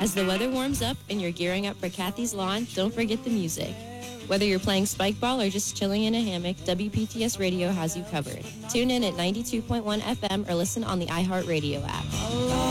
As the weather warms up and you're gearing up for Kathy's Lawn, don't forget the music. Whether you're playing spike ball or just chilling in a hammock, WPTS Radio has you covered. Tune in at 92.1 FM or listen on the iHeartRadio app.